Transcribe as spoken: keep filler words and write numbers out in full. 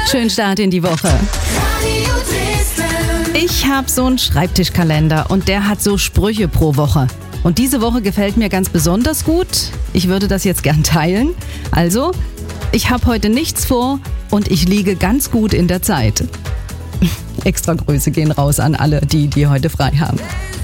Schönen Start in die Woche. Ich habe so einen Schreibtischkalender und der hat so Sprüche pro Woche. Und diese Woche gefällt mir ganz besonders gut. Ich würde das jetzt gern teilen. Also, ich habe heute nichts vor und ich liege ganz gut in der Zeit. Extra Grüße gehen raus an alle, die, die heute frei haben.